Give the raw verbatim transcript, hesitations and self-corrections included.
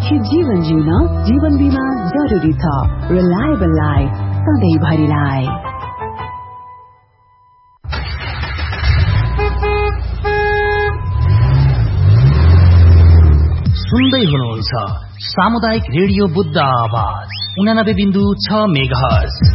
सुरक्षित जीवन जिउन जीवन बीमा जरुरी छ। Reliable life सधैँभरिलाई। सुन्दै हुनुहुन्छ सामुदायिक रेडियो बुद्ध आवाज उनानब्बे बिन्दु छ मेगाहर्ज।